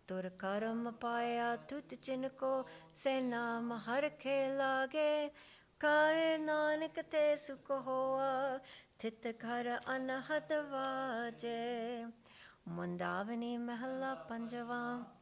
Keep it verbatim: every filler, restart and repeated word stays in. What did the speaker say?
ਤੁਰ ਕਰਮ ਪਾਇਆ ਤੁਤ ਜਿਨ ਕੋ, ਸੇ ਨਾਮ ਹਰ ਖੇ ਲਾਗੇ। ਕਾਏ ਨਾਨਕ ਤੇ ਸੁਖ ਹੋਆ, ਥਿਤ ਘਰ ਅਨਹਦ ਵਾਜੇ। ਮੁੰਦਾਵਨੀ ਮਹਲਾ ਪੰਜਵਾ।